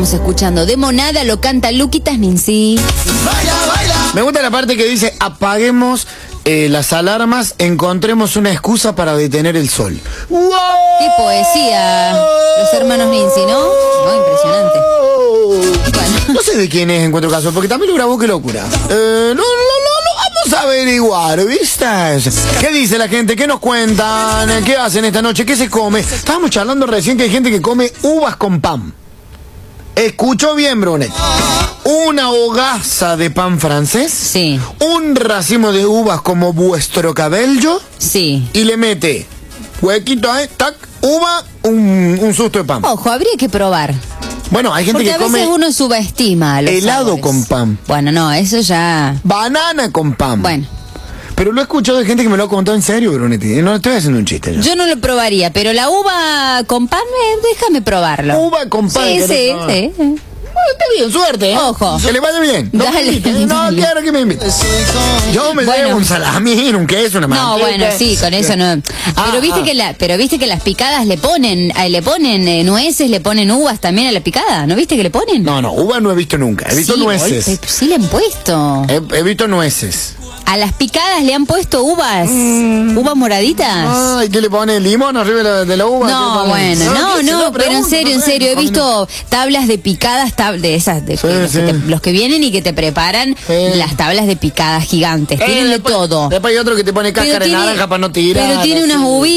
estamos escuchando de Monada, lo canta Luquitas Ninzi. Me gusta la parte que dice, apaguemos las alarmas, encontremos una excusa para detener el sol. ¡Wow! Qué poesía, los hermanos Ninzi, ¿no? No, impresionante. Bueno. No sé de quién es Encuentro Casual, porque también lo grabó, qué locura. No, vamos a averiguar, ¿viste? ¿Qué dice la gente? ¿Qué nos cuentan? ¿Qué hacen esta noche? ¿Qué se come? Estábamos charlando recién que hay gente que come uvas con pan. Escuchó bien, Brunet. Una hogaza de pan francés. Sí. Un racimo de uvas como vuestro cabello. Sí. Y le mete huequito, tac, uva, un susto de pan. Ojo, habría que probar. Bueno, hay gente porque que a veces come uno subestima los helado sabores. con pan. Bueno, no, eso ya... Banana con pan. Bueno. Pero lo he escuchado de gente que me lo ha contado en serio, Brunetti. No estoy haciendo un chiste. Yo no lo probaría, pero la uva con pan, déjame probarlo. Uva con pan. Sí. Bueno, está bien, suerte. Ojo. Que le vaya bien. No Dale. me invite, no quiero que me invite. Yo me llevo un salamín, un queso, una manteca. No, bueno, sí, con eso no. Pero viste que las picadas le ponen nueces, le ponen uvas también a la picada, ¿no viste que le ponen? No, uva no he visto nunca. He visto nueces. Sí le han puesto. He visto nueces. A las picadas le han puesto uvas, uvas moraditas. Ay, ¿qué le pone? ¿Limón arriba de la uva? No, bueno, no, pero en serio, he visto tablas de picadas, de esas, los que vienen y que te preparan las tablas de picadas gigantes, tienen de todo. Después hay otro que te pone cáscara de naranja para no tirar. Pero tiene unas uvitas.